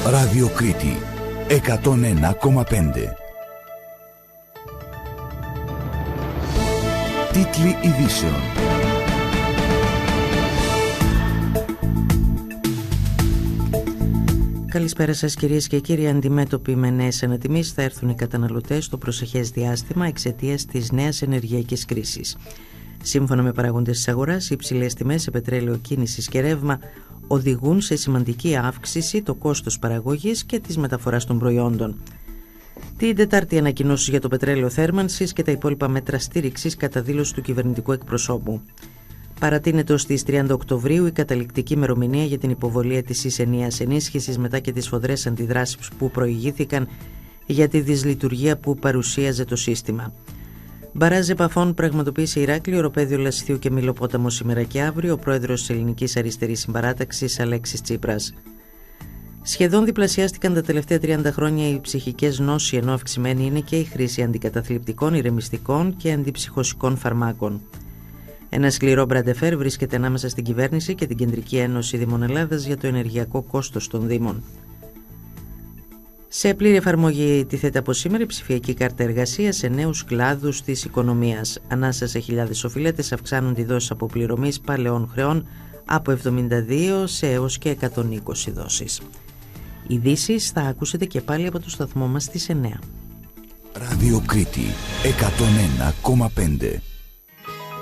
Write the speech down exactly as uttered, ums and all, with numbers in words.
Ράδιο Κρήτη εκατόν ένα κόμμα πέντε. Τίτλοι ειδήσεων. Καλησπέρα σας κυρίες και κύριοι. Αντιμέτωποι με νέες ανατιμήσεις θα έρθουν οι καταναλωτές στο προσεχές διάστημα εξαιτίας της νέας ενεργειακής κρίσης. Σύμφωνα με παραγόντες της αγοράς, οι υψηλές τιμές σε πετρέλαιο κίνησης και ρεύμα οδηγούν σε σημαντική αύξηση το κόστος παραγωγής και της μεταφοράς των προϊόντων. Την Τετάρτη, ανακοινώσεις για το πετρέλαιο θέρμανσης και τα υπόλοιπα μέτρα στήριξης κατά δήλωση του κυβερνητικού εκπροσώπου. Παρατείνεται ως τις τριάντα Οκτωβρίου η καταληκτική ημερομηνία για την υποβολή αίτησης ενιαίας ενίσχυσης μετά και τις σφοδρές αντιδράσεις που προηγήθηκαν για τη δυσλειτουργία που παρουσίαζε το σύστημα. Μπαράζ επαφών πραγματοποίησε Ηράκλειο, οροπέδιο Λασιθίου και Μιλοπόταμο σήμερα και αύριο, ο πρόεδρος της Ελληνικής Αριστερής Συμπαράταξης Αλέξης Τσίπρας. Σχεδόν διπλασιάστηκαν τα τελευταία τριάντα χρόνια οι ψυχικές νόσοι, ενώ αυξημένη είναι και η χρήση αντικαταθλιπτικών, ηρεμιστικών και αντιψυχωσικών φαρμάκων. Ένα σκληρό μπραντεφέρ βρίσκεται ανάμεσα στην κυβέρνηση και την Κεντρική Ένωση Δήμων Ελλάδας για το ενεργειακό κόστος των Δήμων. Σε πλήρη εφαρμογή τίθεται από σήμερα η ψηφιακή κάρτα εργασίας σε νέους κλάδους της οικονομίας. Ανάσα σε χιλιάδες οφειλέτες αυξάνουν τη δόση αποπληρωμής παλαιών χρεών από εβδομήντα δύο σε έως και εκατόν είκοσι δόσεις. Ειδήσεις θα ακούσετε και πάλι από το σταθμό μας στις εννέα. Ράδιο Κρήτη εκατόν ένα κόμμα πέντε.